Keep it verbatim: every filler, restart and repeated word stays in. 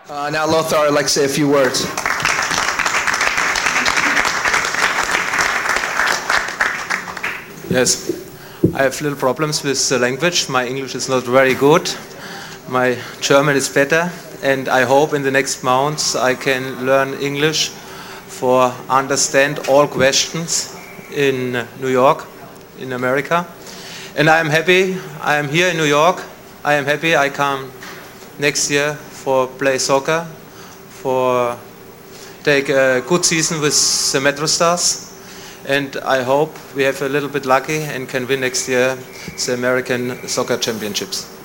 Uh, now Lothar would like to say a few words. Yes, I have little problems with the language. My English is not very good. My German is better, and I hope in the next months I can learn English for understand all questions in New York, in America. And I am happy I am here in New York. I am happy I come next year for play soccer, for take a good season with the Metro Stars. And I hope we have a little bit lucky and can win next year the American Soccer Championships.